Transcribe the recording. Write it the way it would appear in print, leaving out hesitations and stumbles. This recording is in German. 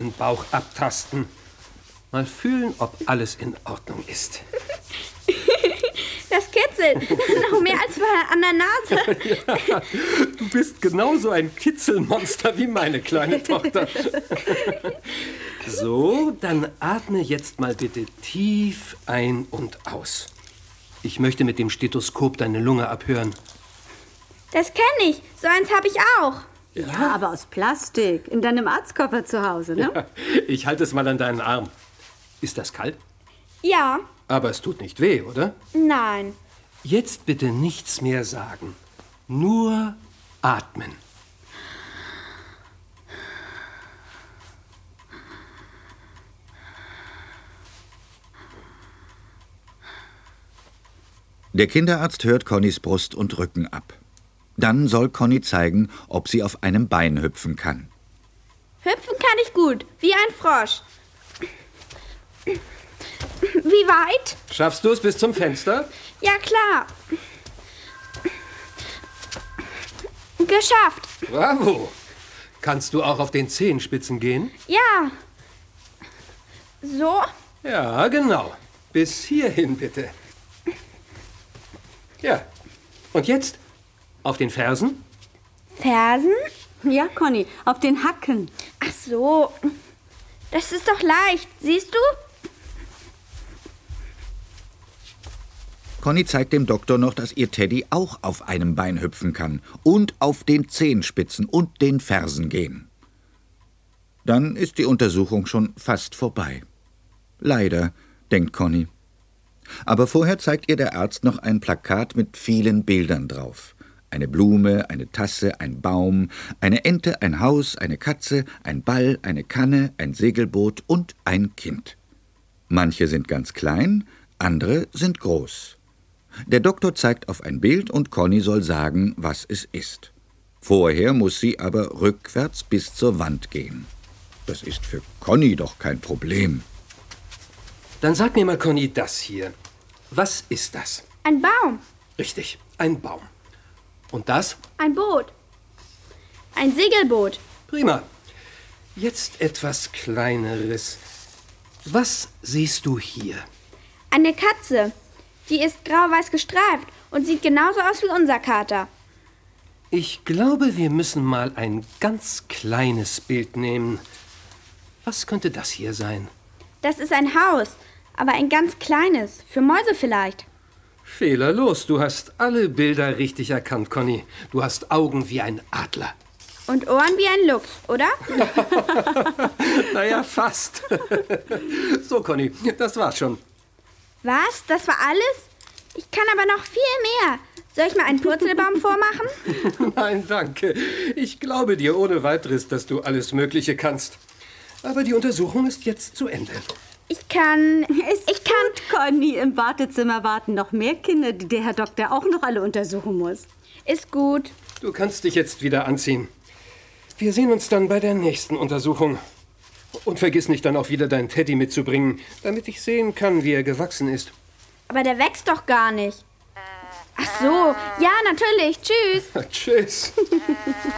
den Bauch abtasten. Mal fühlen, ob alles in Ordnung ist. Das kitzelt. Noch mehr als an der Nase. Ja, du bist genauso ein Kitzelmonster wie meine kleine Tochter. So, dann atme jetzt mal bitte tief ein und aus. Ich möchte mit dem Stethoskop deine Lunge abhören. Das kenne ich. So eins habe ich auch. Ja, aber aus Plastik. In deinem Arztkoffer zu Hause, ne? Ja, ich halte es mal an deinen Arm. Ist das kalt? Ja. Aber es tut nicht weh, oder? Nein. Jetzt bitte nichts mehr sagen. Nur atmen. Der Kinderarzt hört Connys Brust und Rücken ab. Dann soll Conny zeigen, ob sie auf einem Bein hüpfen kann. Hüpfen kann ich gut, wie ein Frosch. Wie weit? Schaffst du es bis zum Fenster? Ja, klar. Geschafft. Bravo. Kannst du auch auf den Zehenspitzen gehen? Ja. So? Ja, genau. Bis hierhin bitte. Ja. Und jetzt? Auf den Fersen? Fersen? Ja, Conny, auf den Hacken. Ach so. Das ist doch leicht. Siehst du? Conny zeigt dem Doktor noch, dass ihr Teddy auch auf einem Bein hüpfen kann und auf den Zehenspitzen und den Fersen gehen. Dann ist die Untersuchung schon fast vorbei. Leider, denkt Conny. Aber vorher zeigt ihr der Arzt noch ein Plakat mit vielen Bildern drauf. Eine Blume, eine Tasse, ein Baum, eine Ente, ein Haus, eine Katze, ein Ball, eine Kanne, ein Segelboot und ein Kind. Manche sind ganz klein, andere sind groß. Der Doktor zeigt auf ein Bild und Conny soll sagen, was es ist. Vorher muss sie aber rückwärts bis zur Wand gehen. Das ist für Conny doch kein Problem. Dann sag mir mal, Conny, das hier. Was ist das? Ein Baum. Richtig, ein Baum. Und das? Ein Boot. Ein Segelboot. Prima. Jetzt etwas Kleineres. Was siehst du hier? Eine Katze. Die ist grau-weiß gestreift und sieht genauso aus wie unser Kater. Ich glaube, wir müssen mal ein ganz kleines Bild nehmen. Was könnte das hier sein? Das ist ein Haus, aber ein ganz kleines. Für Mäuse vielleicht. Fehlerlos. Du hast alle Bilder richtig erkannt, Conny. Du hast Augen wie ein Adler. Und Ohren wie ein Luchs, oder? Naja, fast. So, Conny, das war's schon. Was? Das war alles? Ich kann aber noch viel mehr. Soll ich mal einen Purzelbaum vormachen? Nein, danke. Ich glaube dir ohne weiteres, dass du alles Mögliche kannst. Aber die Untersuchung ist jetzt zu Ende. Ich kann... Gut, Conny, im Wartezimmer warten noch mehr Kinder, die der Herr Doktor auch noch alle untersuchen muss. Ist gut. Du kannst dich jetzt wieder anziehen. Wir sehen uns dann bei der nächsten Untersuchung. Und vergiss nicht, dann auch wieder deinen Teddy mitzubringen, damit ich sehen kann, wie er gewachsen ist. Aber der wächst doch gar nicht. Ach so, ja, natürlich. Tschüss. Tschüss.